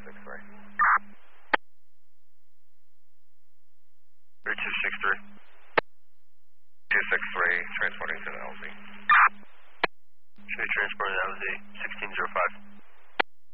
263. 3263. 263, transporting to the LZ. Should be transporting to LZ 1605.